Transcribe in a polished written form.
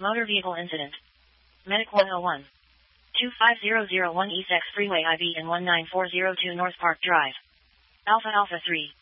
Motor vehicle incident. Medic 101. 25001 East X Freeway IB and 19402 North Park Drive. Alpha Alpha 3.